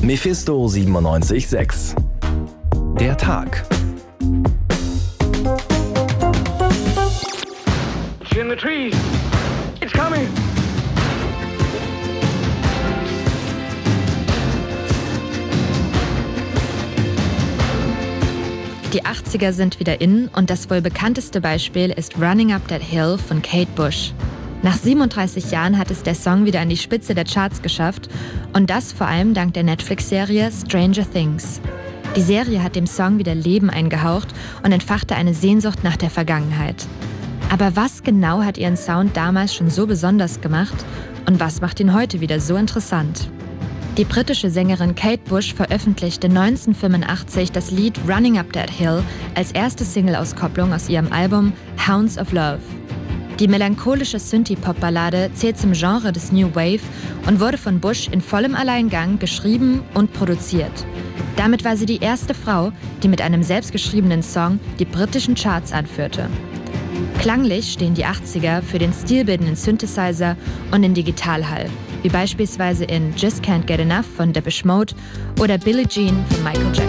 Mephisto 97.6. Der Tag. It's in the trees. It's coming. Die 80er sind wieder in und das wohl bekannteste Beispiel ist Running Up That Hill von Kate Bush. Nach 37 Jahren hat es der Song wieder an die Spitze der Charts geschafft und das vor allem dank der Netflix-Serie Stranger Things. Die Serie hat dem Song wieder Leben eingehaucht und entfachte eine Sehnsucht nach der Vergangenheit. Aber was genau hat ihren Sound damals schon so besonders gemacht und was macht ihn heute wieder so interessant? Die britische Sängerin Kate Bush veröffentlichte 1985 das Lied Running Up That Hill als erste Single-Auskopplung aus ihrem Album Hounds of Love. Die melancholische Synthie-Pop-Ballade zählt zum Genre des New Wave und wurde von Bush in vollem Alleingang geschrieben und produziert. Damit war sie die erste Frau, die mit einem selbstgeschriebenen Song die britischen Charts anführte. Klanglich stehen die 80er für den stilbildenden Synthesizer und den Digitalhall, wie beispielsweise in Just Can't Get Enough von Depeche Mode oder Billie Jean von Michael Jackson.